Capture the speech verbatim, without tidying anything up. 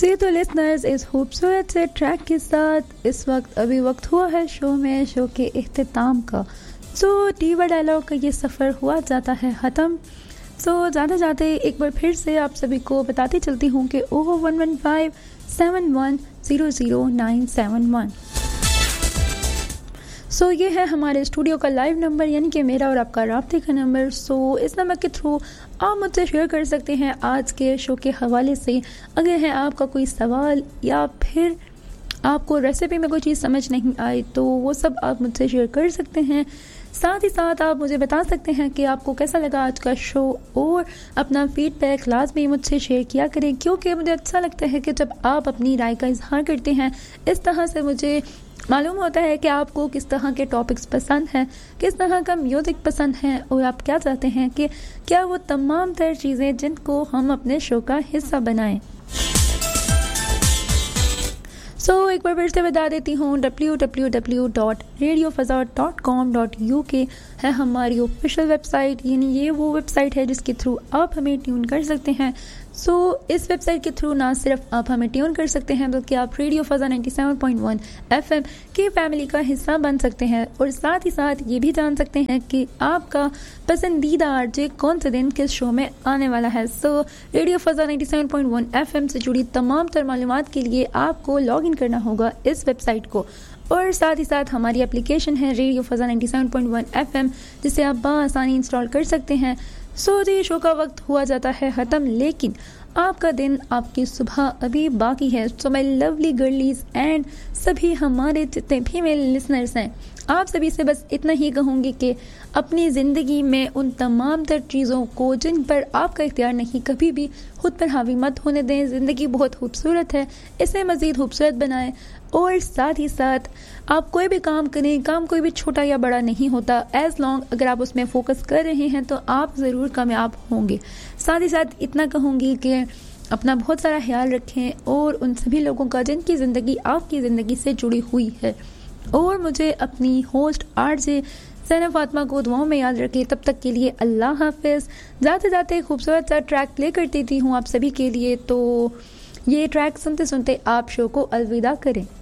जी तो लिसनर्स, इस खूबसूरत से ट्रैक के साथ इस वक्त अभी वक्त हुआ है शो में शो के इख्तिताम का। सो टीवा डायलॉग का ये सफ़र हुआ जाता है ख़त्म। सो जाते जाते एक बार फिर से आप सभी को बताती चलती हूँ कि ओहो one one five seven one zero zero nine seven one so so, ये है हमारे स्टूडियो का लाइव नंबर, यानी कि मेरा और आपका राब्ते का नंबर। सो so, इस नंबर के थ्रू आप मुझसे शेयर कर सकते हैं आज के शो के हवाले से। अगर है आपका कोई सवाल या फिर आपको रेसिपी में कोई चीज़ समझ नहीं आई तो वो सब आप मुझसे शेयर कर सकते हैं। साथ ही साथ आप मुझे बता सकते हैं कि आपको कैसा लगा आज का शो और अपना फीडबैक लाजमी मुझसे शेयर किया करें, क्योंकि मुझे अच्छा लगता है कि जब आप अपनी राय का इजहार करते हैं। इस तरह से मुझे मालूम होता है कि आपको किस तरह के टॉपिक्स पसंद हैं, किस तरह का म्यूज़िक पसंद है और आप क्या चाहते हैं कि क्या वो तमाम तर चीज़ें जिनको हम अपने शो का हिस्सा बनाएं। सो so, एक बार फिर से बता देती हूँ W W W dot radio फ़ज़ा dot com dot U के है हमारी ऑफिशियल वेबसाइट, यानी ये वो वेबसाइट है जिसके थ्रू आप हमें ट्यून कर सकते हैं। सो so, इस वेबसाइट के थ्रू ना सिर्फ आप हमें ट्यून कर सकते हैं बल्कि आप radio फ़ज़ा ninety seven point one FM की फैमिली का हिस्सा बन सकते हैं और साथ ही साथ ये भी जान सकते हैं कि आपका पसंदीदा आरजे कौन से दिन किस शो में आने वाला है। सो so, radio फ़ज़ा ninety seven point one FM से जुड़ी तमाम तर मालूमात के लिए आपको लॉग इन करना होगा इस वेबसाइट को, और साथ ही साथ हमारी एप्लीकेशन है radio फ़ज़ा ninety seven point one FM जिसे आप बआसानी इंस्टॉल कर सकते हैं। सो जी शो का वक्त हुआ जाता है ख़त्म, लेकिन आपका दिन, आपकी सुबह अभी बाकी है। सो माय लवली गर्लीज एंड सभी हमारे जितने भी मेरे लिसनर्स हैं, आप सभी से बस इतना ही कहूँगी कि अपनी ज़िंदगी में उन तमाम तर चीज़ों को जिन पर आपका इख्तियार नहीं, कभी भी खुद पर हावी मत होने दें। ज़िंदगी बहुत खूबसूरत है, इसे मज़ीद खूबसूरत बनाएं और साथ ही साथ आप कोई भी काम करें, काम कोई भी छोटा या बड़ा नहीं होता, एज लॉन्ग अगर आप उसमें फोकस कर रहे हैं तो आप ज़रूर कामयाब होंगे। साथ ही साथ इतना कहूँगी कि अपना बहुत सारा ख्याल रखें और उन सभी लोगों का जिनकी ज़िंदगी आपकी ज़िंदगी से जुड़ी हुई है, और मुझे अपनी होस्ट आरजे सैना फातिमा को दुआओं में याद रखें। तब तक के लिए अल्लाह हाफिज़। जाते जाते खूबसूरत सा ट्रैक प्ले कर देती हूँ आप सभी के लिए, तो ये ट्रैक सुनते सुनते आप शो को अलविदा करें।